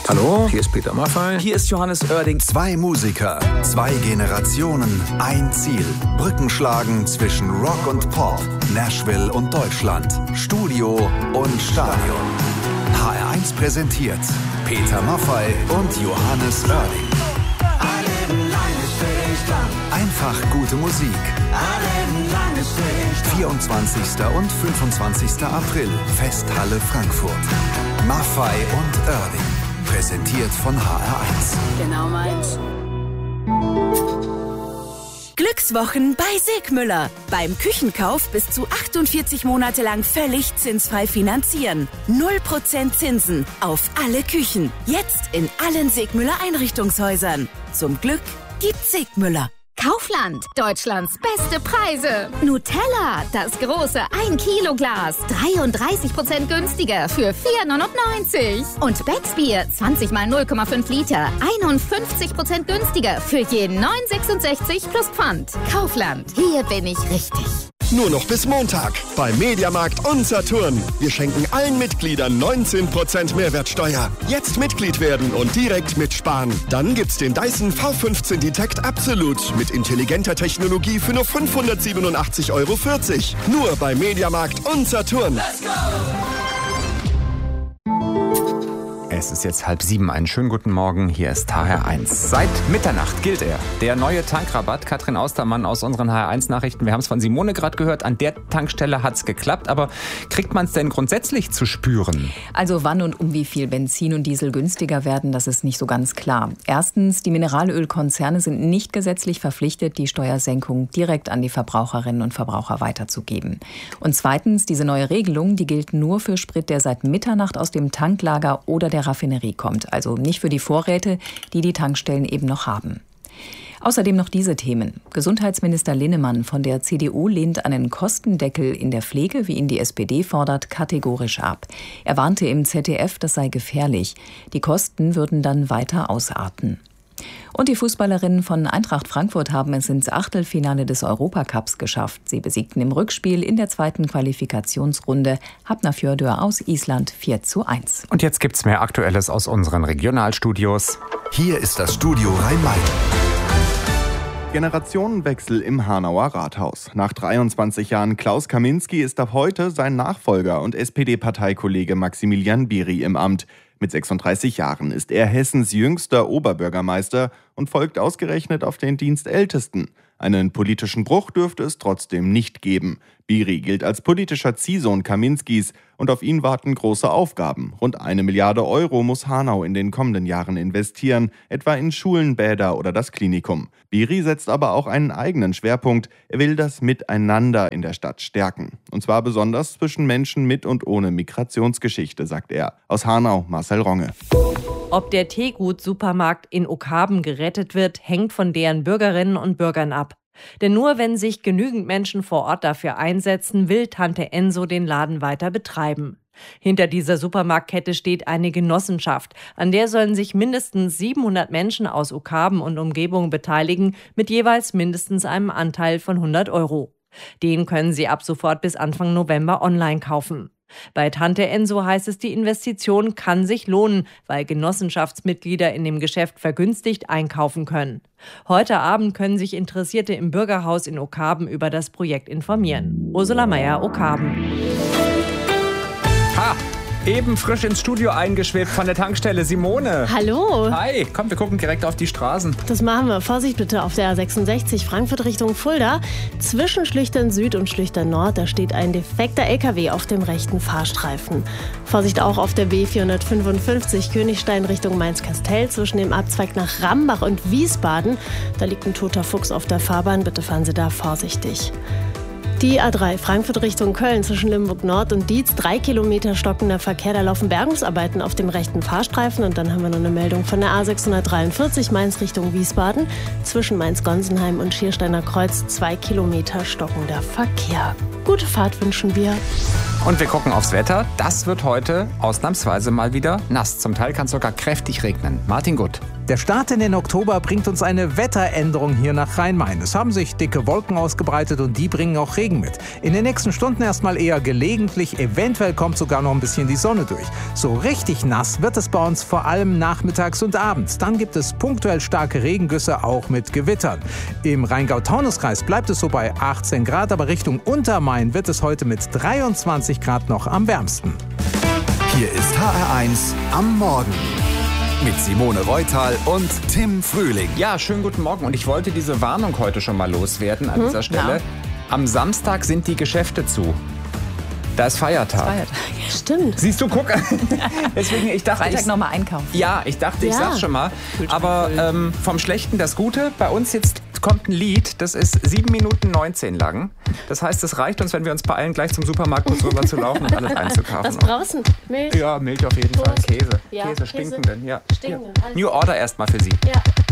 Hallo, hier ist Peter Maffay. Hier ist Johannes Oerding. Zwei Musiker, zwei Generationen, ein Ziel. Brücken schlagen zwischen Rock und Pop, Nashville und Deutschland, Studio und Stadion. HR1 präsentiert Peter Maffay und Johannes Oerding. Einfach gute Musik. 24. und 25. April, Festhalle Frankfurt. Maffay und Oerding. Präsentiert von HR1. Genau meins. Glückswochen bei Segmüller. Beim Küchenkauf bis zu 48 Monate lang völlig zinsfrei finanzieren. 0% Zinsen auf alle Küchen. Jetzt in allen Segmüller Einrichtungshäusern. Zum Glück gibt's Segmüller. Kaufland, Deutschlands beste Preise. Nutella, das große 1-Kilo-Glas, 33% günstiger für 4,99. Und Becksbier, 20 mal 0,5 Liter, 51% günstiger für je 9,66 plus Pfand. Kaufland, hier bin ich richtig. Nur noch bis Montag bei Mediamarkt und Saturn. Wir schenken allen Mitgliedern 19% Mehrwertsteuer. Jetzt Mitglied werden und direkt mitsparen. Dann gibt's den Dyson V15 Detect Absolute mit intelligenter Technologie für nur 587,40 €. Nur bei Mediamarkt und Saturn. Let's go! Es ist jetzt 6:30. Einen schönen guten Morgen. Hier ist HR1. Seit Mitternacht gilt er. Der neue Tankrabatt. Katrin Austermann aus unseren HR1-Nachrichten. Wir haben es von Simone gerade gehört. An der Tankstelle hat es geklappt. Aber kriegt man es denn grundsätzlich zu spüren? Also wann und um wie viel Benzin und Diesel günstiger werden, das ist nicht so ganz klar. Erstens, die Mineralölkonzerne sind nicht gesetzlich verpflichtet, die Steuersenkung direkt an die Verbraucherinnen und Verbraucher weiterzugeben. Und zweitens, diese neue Regelung, die gilt nur für Sprit, der seit Mitternacht aus dem Tanklager oder der Raffinerie kommt, also nicht für die Vorräte, die die Tankstellen eben noch haben. Außerdem noch diese Themen. Gesundheitsminister Linnemann von der CDU lehnt einen Kostendeckel in der Pflege, wie ihn die SPD fordert, kategorisch ab. Er warnte im ZDF, das sei gefährlich. Die Kosten würden dann weiter ausarten. Und die Fußballerinnen von Eintracht Frankfurt haben es ins Achtelfinale des Europacups geschafft. Sie besiegten im Rückspiel in der zweiten Qualifikationsrunde Hafnarfjörður aus Island 4:1. Und jetzt gibt's mehr Aktuelles aus unseren Regionalstudios. Hier ist das Studio Rhein-Main. Generationenwechsel im Hanauer Rathaus. Nach 23 Jahren Klaus Kaminski ist ab heute sein Nachfolger und SPD-Parteikollege Maximilian Biri im Amt. Mit 36 Jahren ist er Hessens jüngster Oberbürgermeister und folgt ausgerechnet auf den Dienstältesten. Einen politischen Bruch dürfte es trotzdem nicht geben. Biri gilt als politischer Ziehsohn Kaminskis und auf ihn warten große Aufgaben. Rund 1 Milliarde € muss Hanau in den kommenden Jahren investieren, etwa in Schulen, Bäder oder das Klinikum. Biri setzt aber auch einen eigenen Schwerpunkt. Er will das Miteinander in der Stadt stärken. Und zwar besonders zwischen Menschen mit und ohne Migrationsgeschichte, sagt er. Aus Hanau, Marcel Ronge. Ob der Teegut-Supermarkt in Ockhaben gerettet wird, hängt von deren Bürgerinnen und Bürgern ab. Denn nur wenn sich genügend Menschen vor Ort dafür einsetzen, will Tante Enso den Laden weiter betreiben. Hinter dieser Supermarktkette steht eine Genossenschaft. An der sollen sich mindestens 700 Menschen aus Ockhaben und Umgebung beteiligen, mit jeweils mindestens einem Anteil von 100 €. Den können sie ab sofort bis Anfang November online kaufen. Bei Tante Enso heißt es, die Investition kann sich lohnen, weil Genossenschaftsmitglieder in dem Geschäft vergünstigt einkaufen können. Heute Abend können sich Interessierte im Bürgerhaus in Ockhaben über das Projekt informieren. Ursula Meier, Ockhaben. Ha! Eben frisch ins Studio eingeschwebt von der Tankstelle. Simone. Hallo. Hi, komm, wir gucken direkt auf die Straßen. Das machen wir. Vorsicht bitte auf der A66 Frankfurt Richtung Fulda. Zwischen Schlüchtern Süd und Schlüchtern Nord, da steht ein defekter LKW auf dem rechten Fahrstreifen. Vorsicht auch auf der B455 Königstein Richtung Mainz-Kastell zwischen dem Abzweig nach Rambach und Wiesbaden. Da liegt ein toter Fuchs auf der Fahrbahn. Bitte fahren Sie da vorsichtig. Die A3 Frankfurt Richtung Köln zwischen Limburg Nord und Dietz, 3 Kilometer stockender Verkehr. Da laufen Bergungsarbeiten auf dem rechten Fahrstreifen. Und dann haben wir noch eine Meldung von der A643 Mainz Richtung Wiesbaden. Zwischen Mainz-Gonsenheim und Schiersteiner Kreuz 2 Kilometer stockender Verkehr. Gute Fahrt wünschen wir. Und wir gucken aufs Wetter. Das wird heute ausnahmsweise mal wieder nass. Zum Teil kann es sogar kräftig regnen. Martin Gutt. Der Start in den Oktober bringt uns eine Wetteränderung hier nach Rhein-Main. Es haben sich dicke Wolken ausgebreitet und die bringen auch Regen mit. In den nächsten Stunden erstmal eher gelegentlich, eventuell kommt sogar noch ein bisschen die Sonne durch. So richtig nass wird es bei uns vor allem nachmittags und abends. Dann gibt es punktuell starke Regengüsse, auch mit Gewittern. Im Rheingau-Taunus-Kreis bleibt es so bei 18 Grad, aber Richtung Untermain wird es heute mit 23 Grad noch am wärmsten. Hier ist HR1 am Morgen mit Simone Reutal und Tim Frühling. Ja, schönen guten Morgen. Und ich wollte diese Warnung heute schon mal loswerden an dieser Stelle. Ja. Am Samstag sind die Geschäfte zu. Da ist Feiertag. Stimmt. Siehst du, guck. Deswegen, ich dachte, Freitag nochmal einkaufen. Ja, ich dachte, ich sag's schon mal. Aber vom Schlechten das Gute. Bei uns jetzt kommt ein Lied, das ist 7 Minuten 19 lang. Das heißt, es reicht uns, wenn wir uns beeilen, gleich zum Supermarkt kurz rüber zu laufen und alles einzukaufen. Was brauchst du? Milch? Ja, Milch auf jeden Fall. Käse. Ja, Käse, stinkenden. Ja. Stinkenden. New Order erstmal für Sie. Ja.